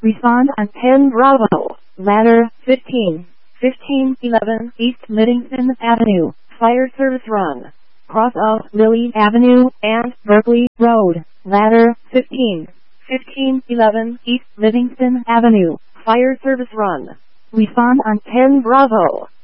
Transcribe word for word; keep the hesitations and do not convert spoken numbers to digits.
Respond on ten Bravo. Ladder fifteen. fifteen eleven East Livingston Avenue. Fire service run. Cross of Lily Avenue and Berkeley Road. Ladder fifteen. fifteen eleven East Livingston Avenue. Fire service run. Respond on ten Bravo.